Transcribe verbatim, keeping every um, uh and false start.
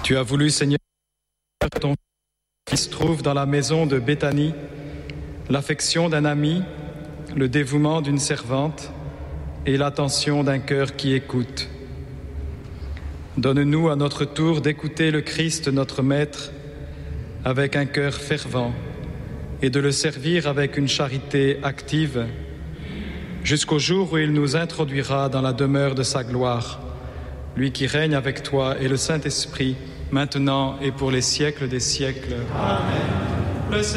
Tu as voulu, Seigneur, que ton Fils trouve dans la maison de Béthanie l'affection d'un ami, le dévouement d'une servante et l'attention d'un cœur qui écoute. Donne-nous à notre tour d'écouter le Christ, notre Maître, avec un cœur fervent et de le servir avec une charité active jusqu'au jour où il nous introduira dans la demeure de sa gloire, lui qui règne avec toi et le Saint-Esprit, maintenant et pour les siècles des siècles. Amen. Le